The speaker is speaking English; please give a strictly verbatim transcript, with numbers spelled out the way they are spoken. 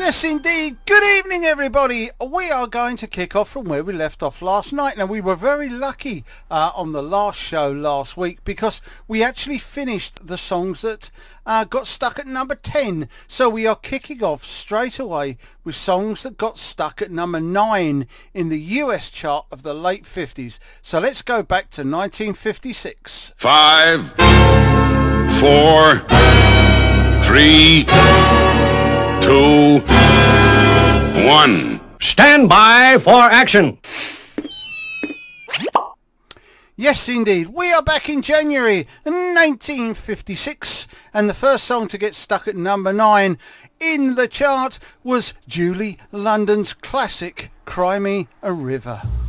Yes, indeed. Good evening, everybody. We are going to kick off from where we left off last night. Now, we were very lucky uh, on the last show last week because we actually finished the songs that uh, got stuck at number ten. So we are kicking off straight away with songs that got stuck at number nine in the U S chart of the late fifties. So let's go back to nineteen fifty-six. Five, four, three, two, one. Stand by for action. Yes, indeed. We are back in January nineteen fifty-six, and the first song to get stuck at number nine in the chart was Julie London's classic Cry Me a River.